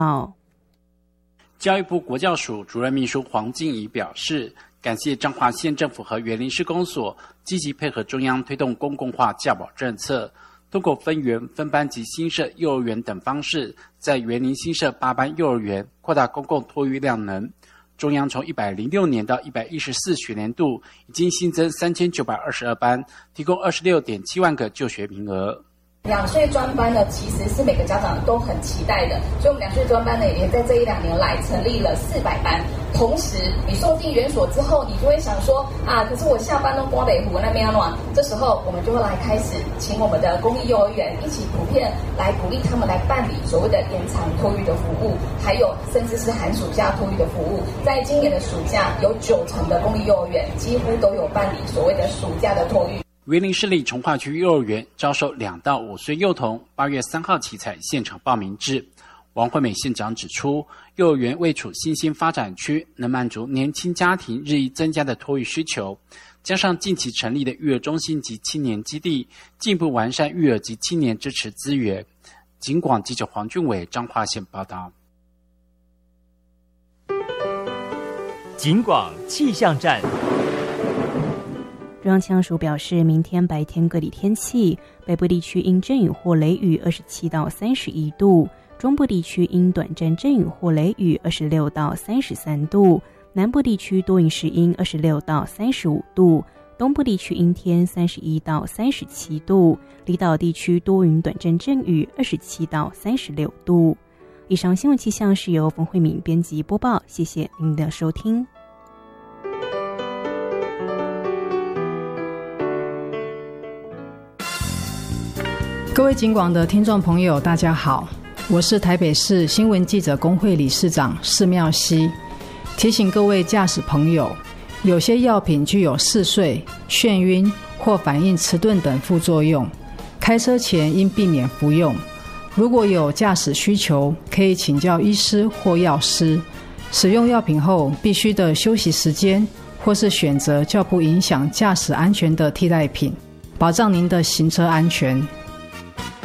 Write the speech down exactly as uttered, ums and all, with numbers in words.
哦， 教育部国教署主任秘书黄静怡表示，感谢彰化县政府和园林市公所积极配合中央推动公共化教保政策，通过分园、分班及新设幼儿园等方式，在园林新设八班幼儿园，扩大公共托育量能。中央从一百零六年到一百一十四学年度，已经新增三千九百二十二班，提供二十六点七万个就学名额。 两岁专班呢，其实是每个家长都很期待的，所以我们两岁专班呢，也在这一两年来成立了四百班。同时，你送进园所之后，你就会想说啊，可是我下班都刮北湖那边要暖。这时候，我们就会来开始请我们的公立幼儿园一起普遍来鼓励他们来办理所谓的延长托育的服务，还有甚至是寒暑假托育的服务。在今年的暑假，有九成的公立幼儿园几乎都有办理所谓的暑假的托育。 园林市立从化区幼儿园招收两到五岁幼童，八月三号起采现场报名制。王惠美县长指出，幼儿园位处新兴发展区，能满足年轻家庭日益增加的托育需求，加上近期成立的育儿中心及青年基地，进一步完善育儿及青年支持资源。警广记者黄俊伟彰化县报道。 警广气象站。 中央气象署表示，明天白天各地天气，北部地区因阵雨或雷雨二十七到三十一度，中部地区因短暂阵雨或雷雨二十六到三十三度，南部地区多云时阴二十六到三十五度，东部地区阴天三十一到三十七度，离岛地区多云短暂阵雨二十七到三十六度。以上新闻气象是由冯慧敏编辑播报，谢谢您的收听。 各位警广的听众朋友大家好，我是台北市新闻记者工会理事长施妙熙。提醒各位驾驶朋友，有些药品具有嗜睡、眩晕或反应迟钝等副作用，开车前应避免服用。如果有驾驶需求，可以请教医师或药师。使用药品后必须的休息时间，或是选择较不影响驾驶安全的替代品，保障您的行车安全。